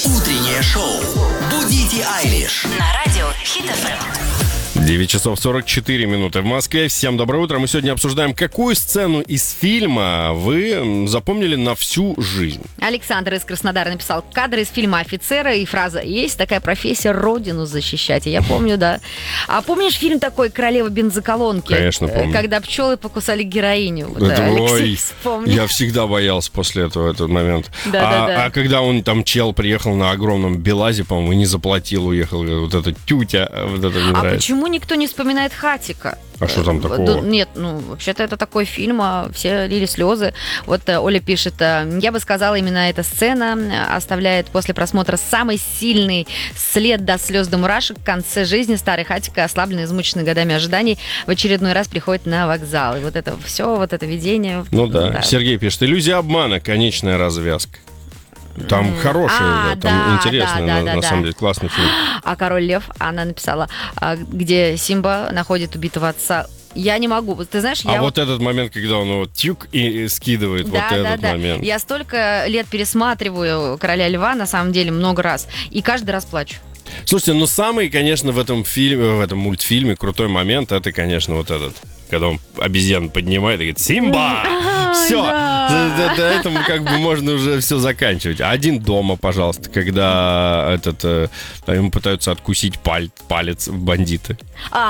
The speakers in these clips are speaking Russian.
Утреннее шоу «Будите Айлиш» на радио Хит FM. 9 часов 44 минуты в Москве. Всем доброе утро. Мы сегодня обсуждаем, какую сцену из фильма вы запомнили на всю жизнь. Александр из Краснодара написал: кадры из фильма «Офицера» и фраза «Есть такая профессия — родину защищать». Я помню, да. А помнишь фильм такой «Королева бензоколонки»? Конечно, помню. Когда пчелы покусали героиню. Вот, Это, Алексей вспомнил. я всегда боялся после этого этот момент. Да. А когда он там, чел, приехал на огромном БелАЗе, по-моему, и не заплатил, уехал, вот это тютя, вот это мне нравится. Почему никто не вспоминает «Хатико»? А что там такого? Нет, вообще-то это такой фильм, все лили слезы. Вот Оля пишет: я бы сказала, именно эта сцена оставляет после просмотра самый сильный след до слез до мурашек. В конце жизни старый Хатико, ослабленный, измученный годами ожиданий, в очередной раз приходит на вокзал. И вот это все, вот это видение. Ну да. Сергей пишет: иллюзия обмана, конечная развязка. Там хорошая, там интересная, на самом деле, классный фильм. А «Король лев», она написала, где Симба находит убитого отца. Я не могу, ты знаешь, вот этот момент, когда он его тюк и скидывает, этот момент. Я столько лет пересматриваю «Короля льва», на самом деле, много раз, и каждый раз плачу. Слушайте, самый, конечно, в этом мультфильме крутой момент, это, конечно, вот этот, когда он обезьяну поднимает и говорит: «Симба!» Все, до этого как бы можно уже все заканчивать. «Один дома», пожалуйста, когда ему пытаются откусить палец бандиты.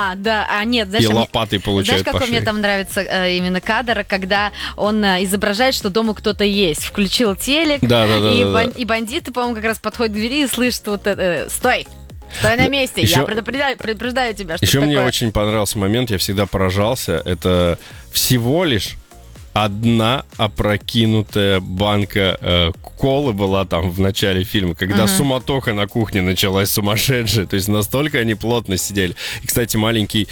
Нет, знаешь, и лопатой получают по шее. Знаешь, какой мне там нравится именно кадр, когда он изображает, что дома кто-то есть. Включил телек, и бандиты, по-моему, как раз подходят к двери и слышат вот это: «Стой! Стой на месте, я предупреждаю тебя». Еще мне очень понравился момент, я всегда поражался. Это всего лишь одна опрокинутая банка колы была там в начале фильма, когда суматоха на кухне началась сумасшедшая. То есть настолько они плотно сидели. И, кстати, маленький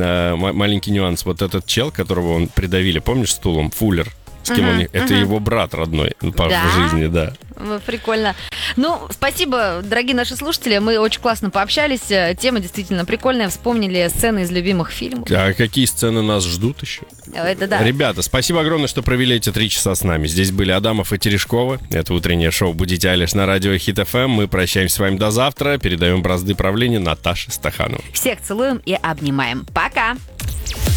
нюанс. Вот этот чел, которого он придавили, помнишь, стулом, Фуллер? С кем он? Это его брат родной по жизни, да. Прикольно. Спасибо, дорогие наши слушатели. Мы очень классно пообщались. Тема действительно прикольная. Вспомнили сцены из любимых фильмов. А какие сцены нас ждут еще? Это да. Ребята, спасибо огромное, что провели эти 3 часа с нами. Здесь были Адамов и Терешкова. Это утреннее шоу «Будите Айлиш» на радио Хит FM. Мы прощаемся с вами до завтра. Передаем бразды правления Наташе Стахановой. Всех целуем и обнимаем. Пока!